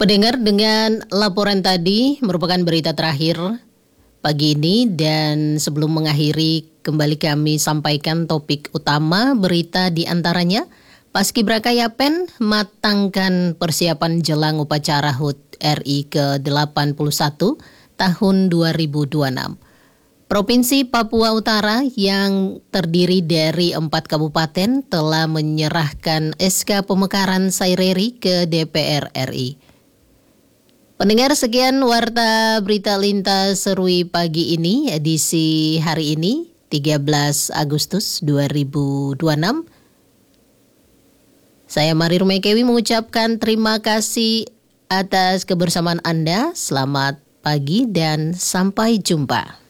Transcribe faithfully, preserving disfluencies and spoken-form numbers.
Pendengar, dengan laporan tadi merupakan berita terakhir pagi ini, dan sebelum mengakhiri kembali kami sampaikan topik utama berita di antaranya. Paskibraka Yapen matangkan persiapan jelang upacara H U T R I ke delapan puluh satu tahun dua ribu dua puluh enam. Provinsi Papua Utara yang terdiri dari empat kabupaten telah menyerahkan S K pemekaran Saireri ke D P R R I. Pendengar, sekian Warta Berita Lintas Serui pagi ini, edisi hari ini tiga belas Agustus dua ribu dua puluh enam. Saya Mari Rumekewi mengucapkan terima kasih atas kebersamaan Anda. Selamat pagi dan sampai jumpa.